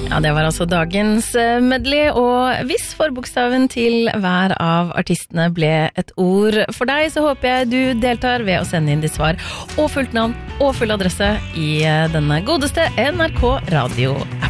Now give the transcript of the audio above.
Ja, det var altså dagens medley, og hvis forbokstaven til hver av artistene ble et ord for deg, så håper jeg du deltar ved å sende inn ditt svar og fullt navn og full adresse i denne godeste NRK Radio-appen.